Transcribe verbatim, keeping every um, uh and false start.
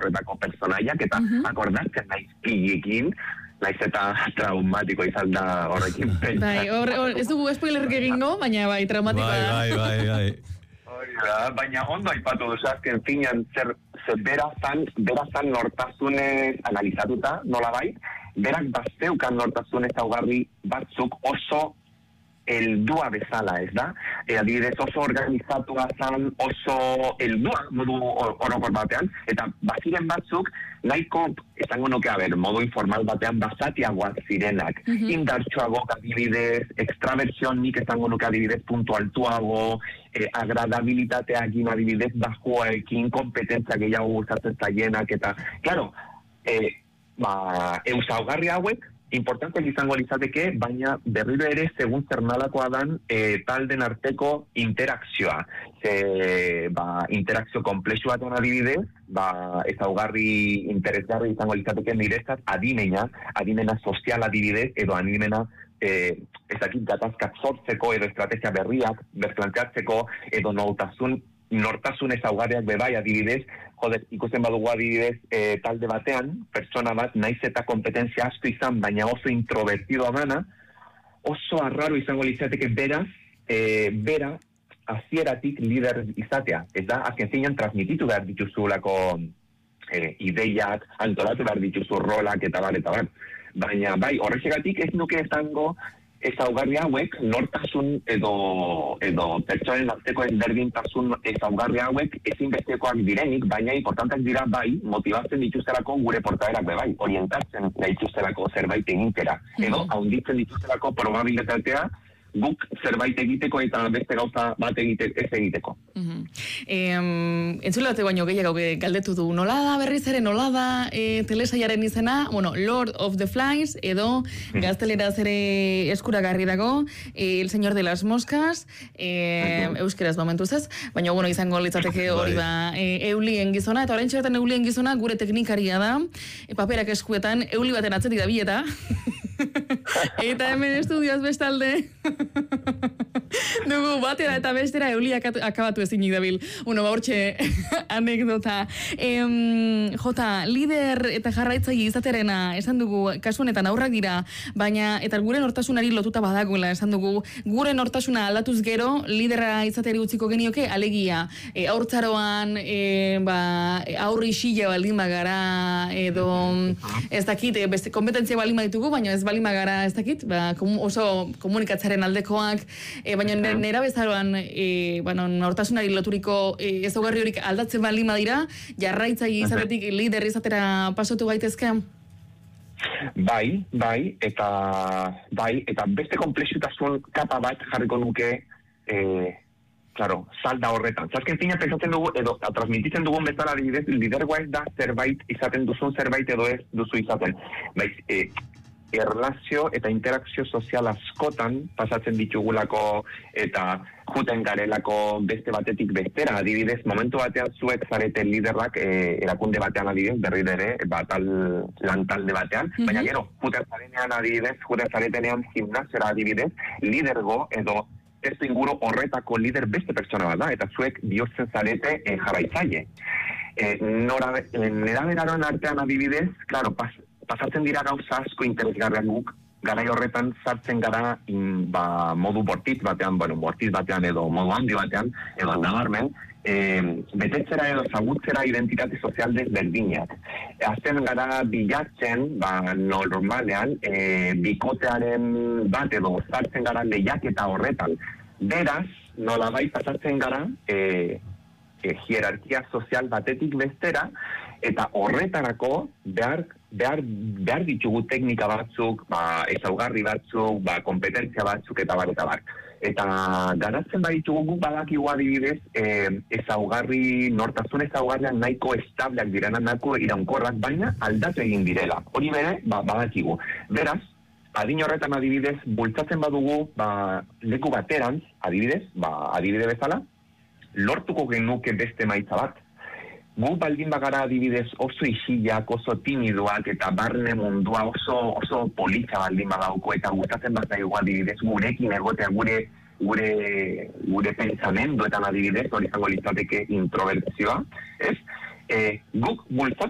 horretako personaiak, eta uh-huh. akordatzen naiz pilekin, naiz eta traumatiko izan da horrekin. Bai, hor, hor, ez dugu spoilerrik egingo, baina bai, traumatikoa da. Bai, bai, bai, bai. Oida, baina ondo aipatu duzu azken finean, zer, zer berazan, berazan nortasunez analizatuta, nola bai, berak bazteukan nortasunez ezaugarri batzuk oso heldua bezala, ez da? E, adibidez oso organizatua zan, oso heldua modu orokor batean, eta baziren batzuk nahiko, esango nuke, a ber, modu informal batean basatiagoak zirenak. Mm-hmm. Indartsuago adibidez, extraversionik esango nuke adibidez puntu altuago, eh, agradabilitateakin adibidez bajoekin, kompetentzia gehiago gustatzen zaienak, eta, claro, eh, ba, eusaugarri hauek, importante izango litzateke, baina berriro ere segun zer nolakoa dan e, talden arteko interakzioa. Ze, ba, interakzio komplexu batean adibidez, ba, ezaugarri interesgarri izango litzateke niretzat adimena, adimena sozial adibidez, edo adimena e, ezakit gatazkak sortzeko, edo estrategia berriak, berplanteatzeko, edo nortasun, nortasun ezaugarriak bebai adibidez, joder, ikusten badugu adibidez e, talde batean, pertsona bat, naiz eta kompetentzia asko izan, baina oso introvertidoa dana, oso arraro izango litzateke beraz, e, bera, hasieratik lider izatea. Ez da, azken zinean transmititu behar dituzulako e, ideiak, antolatu behar dituzu rolak, eta bar, eta bar. Baina, bai, horrexegatik ez nuke esango, ezaugarri hauek, nortasun edo, edo pertsonen arteko ezberdintasun ezaugarri hauek ezinbestekoak direnik, baina importanteak dira bai, motibatzen dituztelako gure portaerak bai, orientatzen dituztelako zerbait egitera, edo haunditzen dituztelako probabilitatea guk zerbait egiteko eta beste gauza bat egite, ez egiteko. Uh-huh. Eh, entzule bate baino gehiago galdetu du, nola da berriz ere, nola da eh, telesaiaren izena, bueno, Lord of the Flies, edo uh-huh. gazteleraz ere eskuragarri dago, eh, El Señor de las Moscas, eh, uh-huh. euskeraz momentuz ez, baina bueno, izango litzateke hori ba, eh, Eulien gizona, eta orain txertan Eulien gizona gure teknikaria da, eh, paperak eskuetan, Euli baten atzetik da bieta, eta hemen estudioaz bestalde dugu batera eta bestera Euli akabatu ezinik dabil. Bueno, baurtxe anekdota. Em, jota, lider eta jarraitzaile izaterena esan dugu, kasu honetan aurrak dira, baina eta gure nortasunari lotuta badagoela esan dugu, gure nortasuna aldatuz gero, lidera izateri utziko genioke, alegia, e, aurtzaroan, e, ba, aurri isila baldin bagara, edo ez dakit, e, beste kompetentzia baldin baditugu, baina ez baldin bagara ez dakit, ba, komu, oso komunikatzaren aldekoak, e, baina nera bezaroan, e, bueno, nortasunari loturiko e, ezaugarri horik aldatzen baldin badira, jarraitzaile izatetik lider izatera pasatu gaitezke? Bai, bai, eta bai, eta beste komplexutasun kapa bat jarriko nuke, eh, claro, salda horretan. Zasken fina pensatzen dugu, edo transmititzen dugun bezala adibidez, lidergoa ez da zerbait izaten duzun zerbait edo ez duzu izaten. Baiz, eh, erlazio eta interakzio sozial askotan pasatzen ditugulako eta juten garelako beste batetik bestera. Adibidez, momentu batean zuek zareten liderrak e, erakunde batean adibidez, berri ere, batal, lan talde batean, mm-hmm. baina gero, juten zarenean adibidez, juten zaretenean gimnasiora adibidez, lidergo edo testu inguru horretako lider beste pertsona bat da, eta zuek bihurtzen zarete e, jarraitzaile. E, nora, e, nera beraroen artean adibidez, claro, pas, pasatzen dira gauza asko interesgarriak guk, garai horretan sartzen gara in, ba, modu bortitz batean, bueno, bortitz batean edo modu handi batean, edo nabarmen, e, betetzera edo zagutzera identitate sozial desberdinak. Azten gara bilatzen, ba, normalean, e, bikotearen bat edo sartzen gara lehiaketa horretan. Beraz, nolabait pasatzen gara, e, e, hierarkia sozial batetik bestera, eta horretarako behar Behar, behar ditugu teknika batzuk, ba, ezaugarri batzuk, ba, kompetentzia batzuk, eta bar, eta bar. Eta garatzen baditugu guk badakigu adibidez, e, ezaugarri, nortasun ezaugarriak nahiko estableak direna, nahiko iraunkorrak, baina aldatu egin direla. Hori bere, ba, badakigu. Beraz, adin horretan adibidez, bultzatzen badugu, ba, leku baterantz, adibidez, ba, adibide bezala, lortuko genuke beste maitza bat. Gu baldin bagara adibidez oso isilak, oso timidoak eta barne mundua oso oso politxa baldin bagauko eta gustatzen bat zaigu adibidez gurekin egotea gure gure gure pentsamenduetan adibidez, hori izango litzateke introbertzioa, ez? E, guk bultzatzen